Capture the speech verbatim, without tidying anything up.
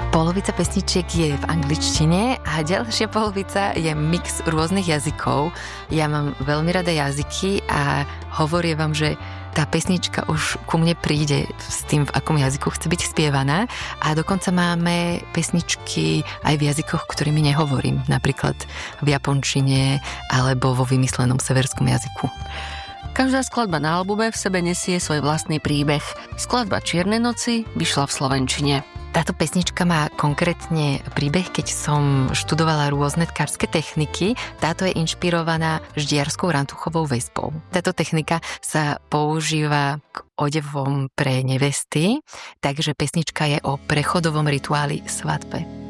Polovica pesničiek je v angličtine a ďalšia polovica je mix rôznych jazykov. Ja mám veľmi rada jazyky a hovorím vám, že tá pesnička už ku mne príde s tým, v akom jazyku chce byť spievaná a dokonca máme pesničky aj v jazykoch, ktorými nehovorím, napríklad v japončine alebo vo vymyslenom severskom jazyku. Každá skladba na albume v sebe nesie svoj vlastný príbeh. Skladba Čierne noci vyšla v slovenčine. Táto pesnička má konkrétne príbeh, keď som študovala rôzne tkárske techniky. Táto je inšpirovaná ždiarskou rantuchovou väzbou. Táto technika sa používa k odevom pre nevesty, takže pesnička je o prechodovom rituáli svadbe.